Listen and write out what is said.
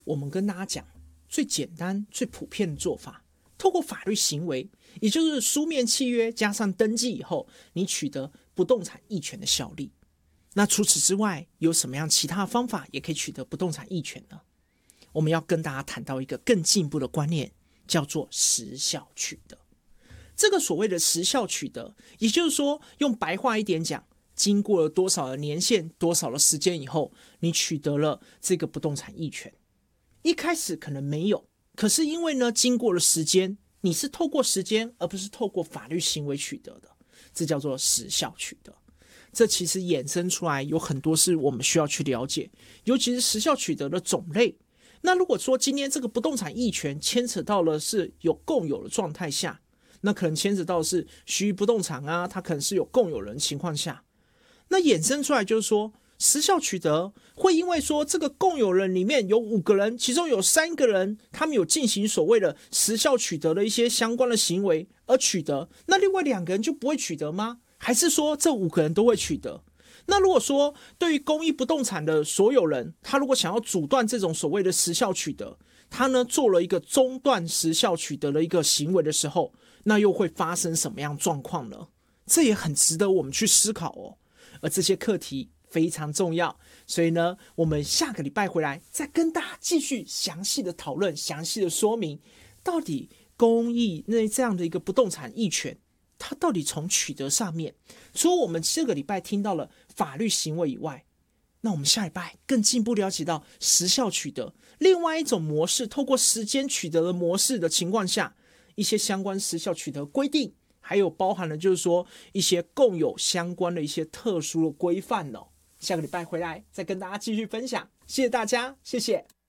我们跟大家讲最简单、最普遍的做法，透过法律行为，也就是书面契约加上登记以后，你取得不动产役权的效力。那除此之外，有什么样其他方法也可以取得不动产役权呢？我们要跟大家谈到一个更进一步的观念，叫做时效取得。这个所谓的时效取得，也就是说，用白话一点讲，经过了多少的年限、多少的时间以后，你取得了这个不动产役权。一开始可能没有，可是因为呢，经过了时间，你是透过时间，而不是透过法律行为取得的，这叫做时效取得。这其实衍生出来有很多是我们需要去了解，尤其是时效取得的种类。那如果说今天这个不动产役权牵扯到了是有共有的状态下，那可能牵扯到的是虚拟不动产啊，它可能是有共有人的情况下，那衍生出来就是说，时效取得会因为说这个共有人里面有5个人，其中有3个人他们有进行所谓的时效取得的一些相关的行为而取得，那另外2个人就不会取得吗？还是说这5个人都会取得？那如果说对于公益不动产的所有人，他如果想要阻断这种所谓的时效取得，他呢做了一个中断时效取得的一个行为的时候，那又会发生什么样状况呢？这也很值得我们去思考哦。而这些课题非常重要，所以呢，我们下个礼拜回来再跟大家继续详细的讨论、详细的说明，到底公益那这样的一个不动产役权，它到底从取得上面，除了我们这个礼拜听到了法律行为以外，那我们下礼拜更进一步了解到时效取得另外一种模式，透过时间取得的模式的情况下，一些相关时效取得规定，还有包含了就是说一些共有相关的一些特殊的规范哦。下个礼拜回来再跟大家继续分享，谢谢大家，谢谢。